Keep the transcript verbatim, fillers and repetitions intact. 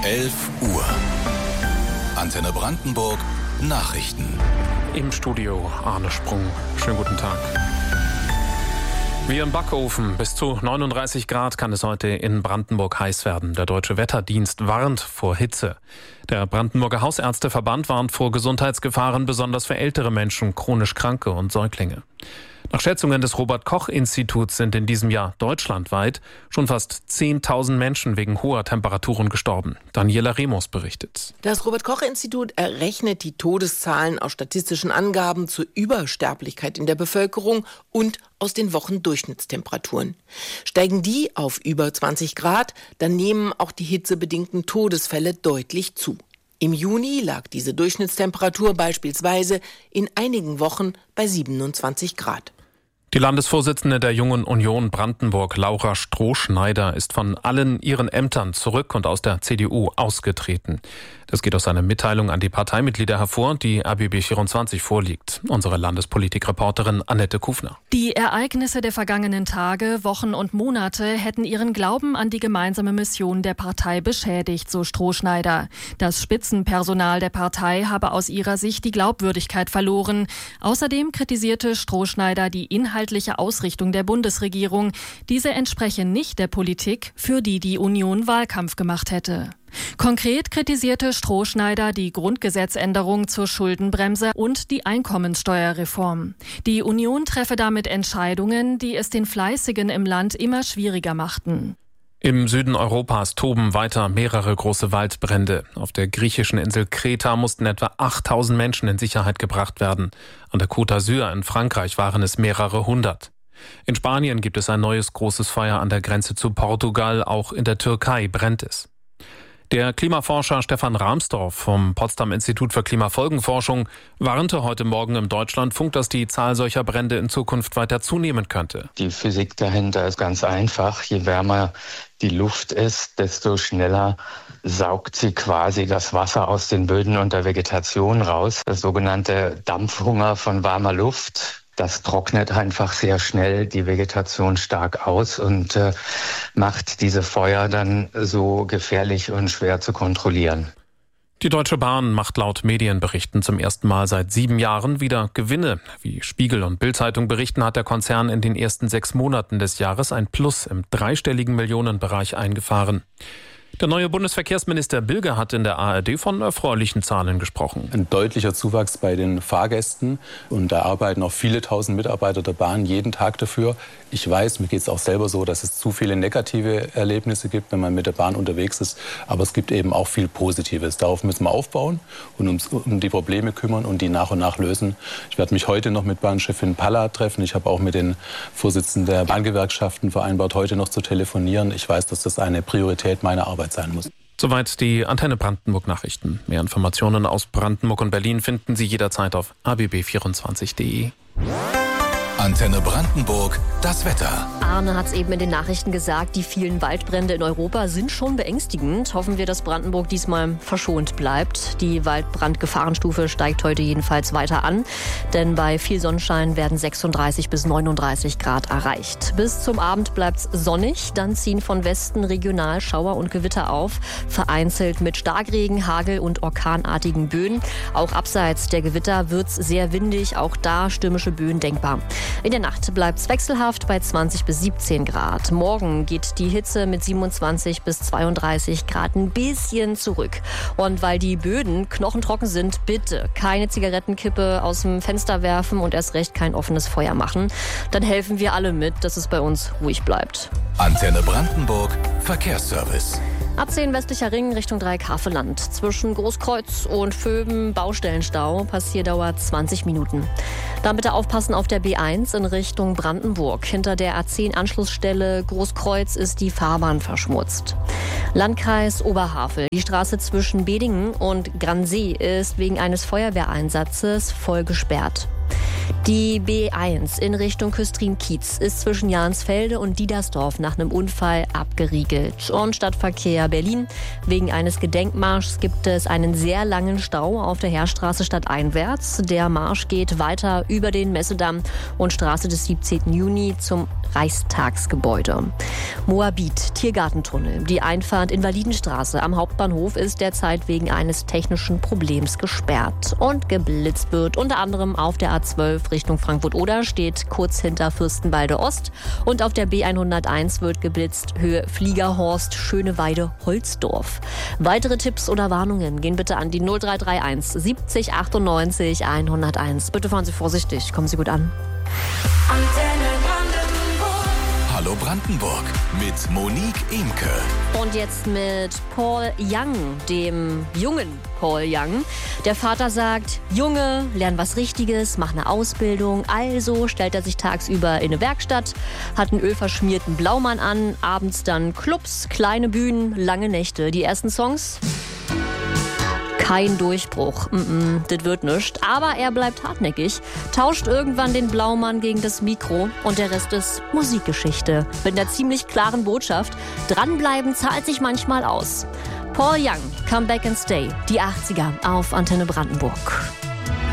elf Uhr. Antenne Brandenburg Nachrichten. Im Studio Arne Sprung. Schönen guten Tag. Wie im Backofen. Bis zu neununddreißig Grad kann es heute in Brandenburg heiß werden. Der Deutsche Wetterdienst warnt vor Hitze. Der Brandenburger Hausärzteverband warnt vor Gesundheitsgefahren, besonders für ältere Menschen, chronisch Kranke und Säuglinge. Nach Schätzungen des Robert-Koch-Instituts sind in diesem Jahr deutschlandweit schon fast zehntausend Menschen wegen hoher Temperaturen gestorben. Daniela Remus berichtet. Das Robert-Koch-Institut errechnet die Todeszahlen aus statistischen Angaben zur Übersterblichkeit in der Bevölkerung und aus den Wochendurchschnittstemperaturen. Steigen die auf über zwanzig Grad, dann nehmen auch die hitzebedingten Todesfälle deutlich zu. Im Juni lag diese Durchschnittstemperatur beispielsweise in einigen Wochen bei siebenundzwanzig Grad. Die Landesvorsitzende der Jungen Union Brandenburg, Laura Strohschneider, ist von allen ihren Ämtern zurück und aus der C D U ausgetreten. Das geht aus einer Mitteilung an die Parteimitglieder hervor, die R B B vierundzwanzig vorliegt. Unsere Landespolitikreporterin Annette Kufner. Die Ereignisse der vergangenen Tage, Wochen und Monate hätten ihren Glauben an die gemeinsame Mission der Partei beschädigt, so Strohschneider. Das Spitzenpersonal der Partei habe aus ihrer Sicht die Glaubwürdigkeit verloren. Außerdem kritisierte Strohschneider die inhaltliche Ausrichtung der Bundesregierung. Diese entspreche nicht der Politik, für die die Union Wahlkampf gemacht hätte. Konkret kritisierte Strohschneider die Grundgesetzänderung zur Schuldenbremse und die Einkommenssteuerreform. Die Union treffe damit Entscheidungen, die es den Fleißigen im Land immer schwieriger machten. Im Süden Europas toben weiter mehrere große Waldbrände. Auf der griechischen Insel Kreta mussten etwa achttausend Menschen in Sicherheit gebracht werden. An der Côte d'Azur in Frankreich waren es mehrere hundert. In Spanien gibt es ein neues großes Feuer an der Grenze zu Portugal. Auch in der Türkei brennt es. Der Klimaforscher Stefan Rahmstorff vom Potsdam Institut für Klimafolgenforschung warnte heute Morgen im Deutschlandfunk, dass die Zahl solcher Brände in Zukunft weiter zunehmen könnte. Die Physik dahinter ist ganz einfach. Je wärmer die Luft ist, desto schneller saugt sie quasi das Wasser aus den Böden und der Vegetation raus. Das sogenannte Dampfhunger von warmer Luft. Das trocknet einfach sehr schnell die Vegetation stark aus und äh, macht diese Feuer dann so gefährlich und schwer zu kontrollieren. Die Deutsche Bahn macht laut Medienberichten zum ersten Mal seit sieben Jahren wieder Gewinne. Wie Spiegel und Bild-Zeitung berichten, hat der Konzern in den ersten sechs Monaten des Jahres ein Plus im dreistelligen Millionenbereich eingefahren. Der neue Bundesverkehrsminister Bilger hat in der A R D von erfreulichen Zahlen gesprochen. Ein deutlicher Zuwachs bei den Fahrgästen und da arbeiten auch viele tausend Mitarbeiter der Bahn jeden Tag dafür. Ich weiß, mir geht es auch selber so, dass es zu viele negative Erlebnisse gibt, wenn man mit der Bahn unterwegs ist. Aber es gibt eben auch viel Positives. Darauf müssen wir aufbauen und uns um die Probleme kümmern und die nach und nach lösen. Ich werde mich heute noch mit Bahnchefin Palla treffen. Ich habe auch mit den Vorsitzenden der Bahngewerkschaften vereinbart, heute noch zu telefonieren. Ich weiß, dass das eine Priorität meiner Arbeit sein muss. Soweit die Antenne Brandenburg Nachrichten. Mehr Informationen aus Brandenburg und Berlin finden Sie jederzeit auf a b b vierundzwanzig punkt de. Antenne Brandenburg, das Wetter. Arne hat es eben in den Nachrichten gesagt, die vielen Waldbrände in Europa sind schon beängstigend. Hoffen wir, dass Brandenburg diesmal verschont bleibt. Die Waldbrandgefahrenstufe steigt heute jedenfalls weiter an, denn bei viel Sonnenschein werden sechsunddreißig bis neununddreißig Grad erreicht. Bis zum Abend bleibt es sonnig, dann ziehen von Westen regional Schauer und Gewitter auf, vereinzelt mit Starkregen, Hagel und orkanartigen Böen. Auch abseits der Gewitter wird es sehr windig, auch da stürmische Böen denkbar. In der Nacht bleibt es wechselhaft bei zwanzig bis siebzehn Grad. Morgen geht die Hitze mit siebenundzwanzig bis zweiunddreißig Grad ein bisschen zurück. Und weil die Böden knochentrocken sind, bitte keine Zigarettenkippe aus dem Fenster werfen und erst recht kein offenes Feuer machen. Dann helfen wir alle mit, dass es bei uns ruhig bleibt. Antenne Brandenburg, Verkehrsservice. A zehn westlicher Ring Richtung Dreieckhaveland. Zwischen Großkreuz und Vöben Baustellenstau. Passierdauer zwanzig Minuten. Dann bitte aufpassen auf der B eins in Richtung Brandenburg. Hinter der A zehn Anschlussstelle Großkreuz ist die Fahrbahn verschmutzt. Landkreis Oberhavel. Die Straße zwischen Bedingen und Gransee ist wegen eines Feuerwehreinsatzes voll gesperrt. Die B eins in Richtung Küstrin-Kiez ist zwischen Jahnsfelde und Diedersdorf nach einem Unfall abgeriegelt. Und Stadtverkehr Berlin. Wegen eines Gedenkmarschs gibt es einen sehr langen Stau auf der Heerstraße stadteinwärts. Der Marsch geht weiter über den Messedamm und Straße des siebzehnten Juni zum Reichstagsgebäude. Moabit, Tiergartentunnel. Die Einfahrt Invalidenstraße am Hauptbahnhof ist derzeit wegen eines technischen Problems gesperrt. Und geblitzt wird unter anderem auf der A zwölf Richtung Frankfurt-Oder, steht kurz hinter Fürstenwalde Ost. Und auf der B hunderteins wird geblitzt, Höhe Fliegerhorst, Schöneweide, Holzdorf. Weitere Tipps oder Warnungen gehen bitte an die null drei drei eins siebzig achtundneunzig hunderteins. Bitte fahren Sie vorsichtig, kommen Sie gut an. Hallo Brandenburg mit Monique Imke. Und jetzt mit Paul Young, dem jungen Paul Young. Der Vater sagt, Junge, lern was Richtiges, mach eine Ausbildung. Also stellt er sich tagsüber in eine Werkstatt, hat einen ölverschmierten Blaumann an, abends dann Clubs, kleine Bühnen, lange Nächte. Die ersten Songs? Kein Durchbruch. Mm-mm, das wird nichts. Aber er bleibt hartnäckig, tauscht irgendwann den Blaumann gegen das Mikro und der Rest ist Musikgeschichte. Mit einer ziemlich klaren Botschaft. Dranbleiben zahlt sich manchmal aus. Paul Young, Come Back and Stay. Die achtziger auf Antenne Brandenburg.